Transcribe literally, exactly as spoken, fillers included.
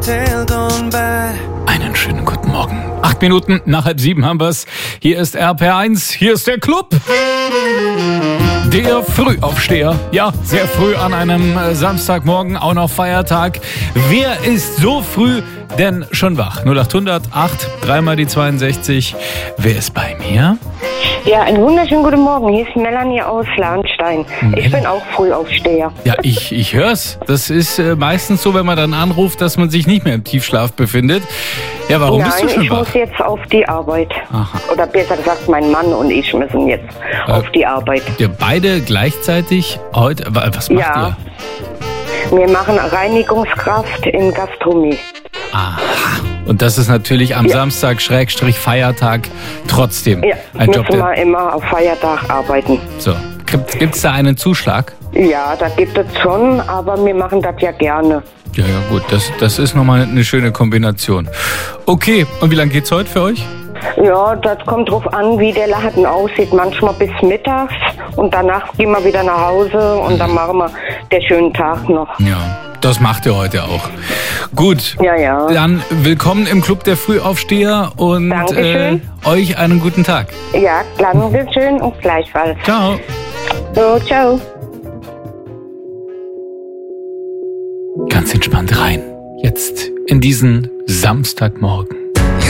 Einen schönen guten Morgen. Acht Minuten nach halb sieben haben wir's. Hier ist R P R eins, hier ist der Club. Der Frühaufsteher. Ja, sehr früh an einem Samstagmorgen, auch noch Feiertag. Wer ist so früh denn schon wach? null acht hundert acht, dreimal die zweiundsechzig. Wer ist bei mir? Ja, einen wunderschönen guten Morgen. Hier ist Melanie aus Lahnstein. Melanie. Ich bin auch Frühaufsteher. Ja, ich, ich hör's. Das ist äh, meistens so, wenn man dann anruft, dass man sich nicht mehr im Tiefschlaf befindet. Ja, warum Nein, bist du schon ich wach? muss jetzt auf die Arbeit. Aha. Oder besser gesagt, mein Mann und ich müssen jetzt Äh, auf die Arbeit. Ihr beide gleichzeitig heute. Was macht Ja. ihr? Wir machen Reinigungskraft in Gastronomie. Aha. Und das ist natürlich am Ja. Samstag, Schrägstrich, Feiertag, trotzdem Ja, ein Job, müssen der... wir immer auf Feiertag arbeiten. So, gibt es da einen Zuschlag? Ja, da gibt es schon, aber wir machen das ja gerne. Ja, ja, gut, das, das ist nochmal eine schöne Kombination. Okay, und wie lange geht's heute für euch? Ja, das kommt drauf an, wie der Laden aussieht. Manchmal bis mittags und danach gehen wir wieder nach Hause und dann machen wir den schönen Tag noch. Ja, das macht ihr heute auch. Gut, Ja, ja. dann willkommen im Club der Frühaufsteher und äh, Dankeschön. euch einen guten Tag. Ja, Dankeschön und gleichfalls. Ciao. So, ciao. Ganz entspannt rein. Jetzt in diesen Samstagmorgen.